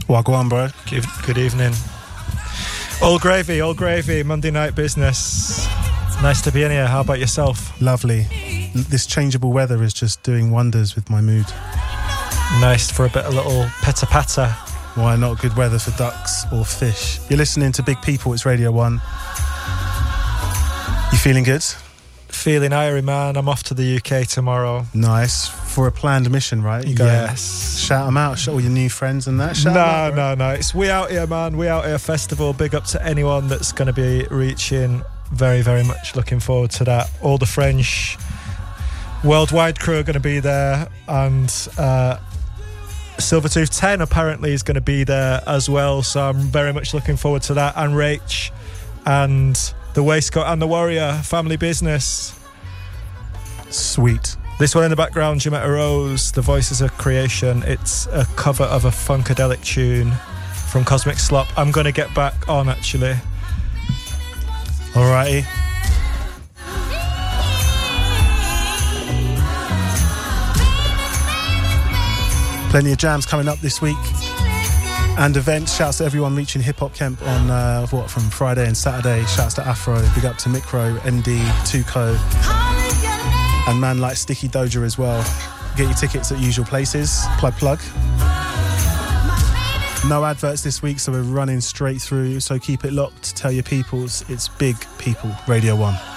Wagwan, bro. Good evening. All gravy, Monday night business. Nice to be in here. How about yourself? Lovely. This changeable weather is just doing wonders with my mood. Nice for a bit of little pitter-patter. Why not? Good weather for ducks or fish. You're listening to Big People, it's Radio 1. You feeling good? Feeling irie, man. I'm off to the UK tomorrow. Nice. For a planned mission, right? You yes. Shout them out. Shout all your new friends and that. No. It's We Out Here, man. We Out Here Festival. Big up to anyone that's going to be reaching. Very, very much looking forward to that. All the French worldwide crew are going to be there. And Silvertooth 10 apparently is going to be there as well. So I'm very much looking forward to that. And Rach and the Waistcoat and the Warrior, family business. Sweet. This one in the background, Jametta Rose, The Voices of Creation. It's a cover of a funkadelic tune from Cosmic Slop. I'm going to get back on, actually. Alrighty. Plenty of jams coming up this week and events. Shouts to everyone reaching Hip Hop Camp on from Friday and Saturday. Shouts to Afro, big up to Micro, ND, Tuco, and man like Sticky Doja as well. Get your tickets at usual places. Plug. No adverts this week, so we're running straight through. So keep it locked. Tell your peoples it's Big People, Radio 1.